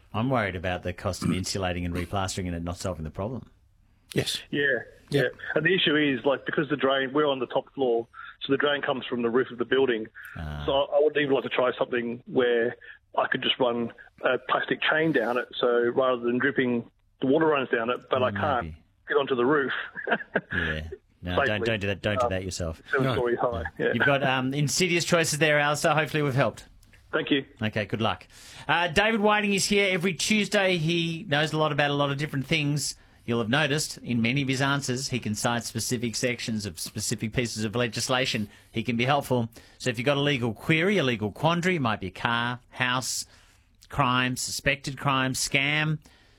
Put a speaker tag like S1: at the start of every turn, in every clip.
S1: I'm worried about the cost of insulating and replastering and it not solving the problem.
S2: Yes.
S3: Yeah. And the issue is, because the drain, we're on the top floor, so the drain comes from the roof of the building. So I would even like to try something where I could just run a plastic chain down it, so rather than dripping, the water runs down it, but I can't get onto the roof.
S1: Yeah. No, don't do that. Don't do that yourself.
S3: 7 stories high. Yeah.
S1: You've got insidious choices there, Alistair. Hopefully we've helped.
S3: Thank you.
S1: Okay, good luck. David Whiting is here every Tuesday. He knows a lot about a lot of different things. You'll have noticed in many of his answers, he can cite specific sections of specific pieces of legislation. He can be helpful. So if you've got a legal query, a legal quandary, it might be a car, house, crime, suspected crime, scam,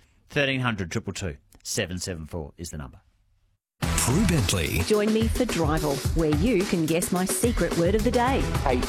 S1: 1300 222 774 is the number.
S4: Prue Bentley.
S5: Join me for Drival, where you can guess my secret word of the day.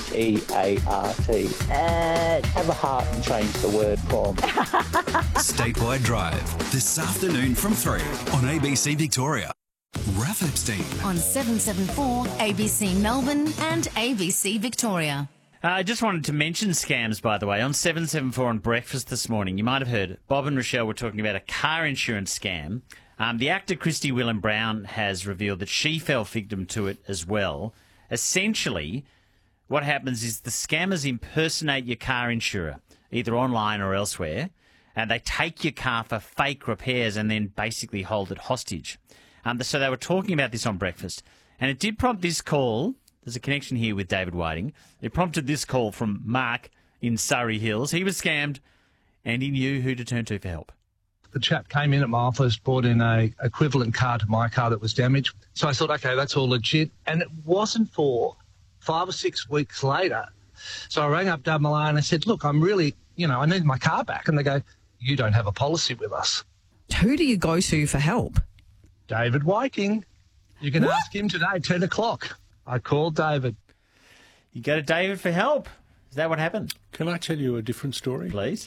S6: H-E-A-R-T. Have a heart and change the word from.
S4: Statewide Drive. This afternoon from 3 on ABC Victoria. Raph Epstein.
S7: On 774 ABC Melbourne and ABC Victoria.
S1: I just wanted to mention scams, by the way. On 774 on Breakfast this morning, you might have heard Bob and Rochelle were talking about a car insurance scam. The actor Christy Willem Brown has revealed that she fell victim to it as well. Essentially, what happens is the scammers impersonate your car insurer, either online or elsewhere, and they take your car for fake repairs and then basically hold it hostage. So they were talking about this on Breakfast, and it did prompt this call. There's a connection here with David Whiting. It prompted this call from Mark in Surrey Hills. He was scammed, and he knew who to turn to for help.
S8: The chap came in at my office, brought in a equivalent car to my car that was damaged. So I thought, okay, that's all legit. And it wasn't for 5 or 6 weeks later. So I rang up WA and I said, look, I'm really, I need my car back. And they go, you don't have a policy with us.
S9: Who do you go to for help?
S8: David Whiting. You can ask him today, 10 o'clock. I called David.
S1: You go to David for help. Is that what happened?
S2: Can I tell you a different story?
S1: Please.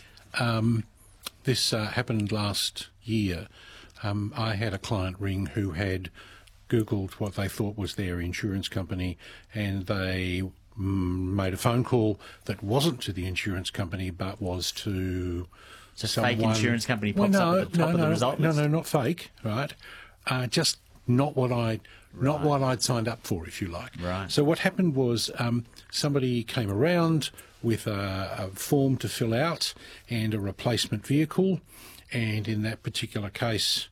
S2: This happened last year. I had a client ring who had Googled what they thought was their insurance company, and they made a phone call that wasn't to the insurance company but was to someone.
S1: Fake insurance company pops up at the top of the result list.
S2: No, not fake, right? Just not what I'd signed up for, if you like.
S1: Right.
S2: So what happened was somebody came around with a form to fill out and a replacement vehicle, and in that particular case,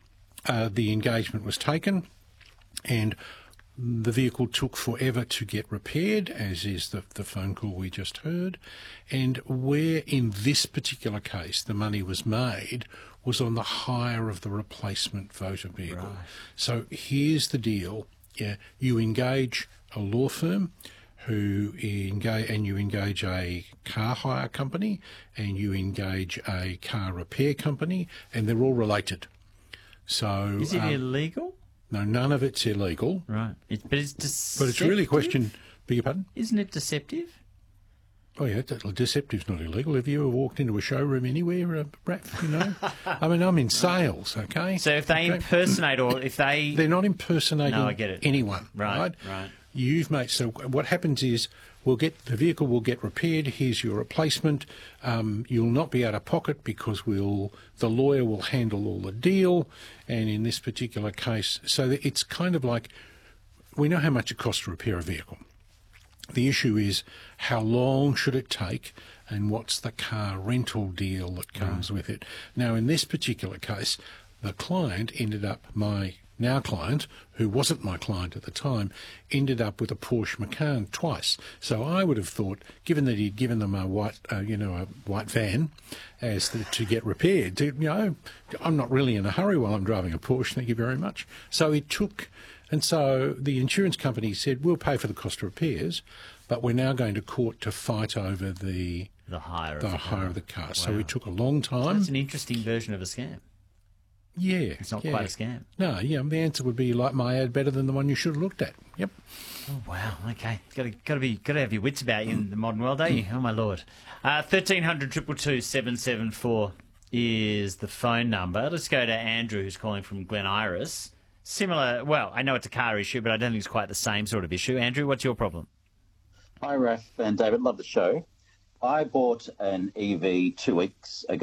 S2: the engagement was taken, and the vehicle took forever to get repaired, as is the phone call we just heard, and where in this particular case the money was made was on the hire of the replacement voter vehicle. Right. So here's the deal. Yeah, you engage a law firm you engage a car hire company, and you engage a car repair company, and they're all related. So
S1: is it illegal?
S2: No, none of it's illegal.
S1: Right. But it's deceptive.
S2: But it's really a question. Beg your pardon?
S1: Isn't it deceptive?
S2: Oh, yeah, deceptive's not illegal. Have you ever walked into a showroom anywhere, Raph, I mean, I'm in sales, okay?
S1: So if they impersonate or if they...
S2: They're not impersonating
S1: I get it.
S2: anyone, right? So what happens is the vehicle will get repaired. Here's your replacement. You'll not be out of pocket because the lawyer will handle all the deal. And in this particular case, so it's kind of like we know how much it costs to repair a vehicle. The issue is how long should it take and what's the car rental deal that comes with it. Now, in this particular case, the client ended up, my now client, who wasn't my client at the time, ended up with a Porsche Macan twice. So I would have thought, given that he'd given them a white van to get repaired, I'm not really in a hurry while I'm driving a Porsche, thank you very much. So it took... And so the insurance company said, we'll pay for the cost of repairs, but we're now going to court to fight over the hire of the car. Wow. So it took a long time.
S1: So that's an interesting version of a scam.
S2: Yeah.
S1: It's not quite a scam.
S2: No, the answer would be like my ad better than the one you should have looked at. Yep.
S1: Oh, wow. Okay. Got to have your wits about you in the modern world, don't you? Oh, my Lord. 1300 222 774 is the phone number. Let's go to Andrew, who's calling from Glen Iris. Similar, well, I know it's a car issue, but I don't think it's quite the same sort of issue. Andrew, what's your problem?
S6: Hi, Raph and David. Love the show. I bought an EV 2 weeks ago.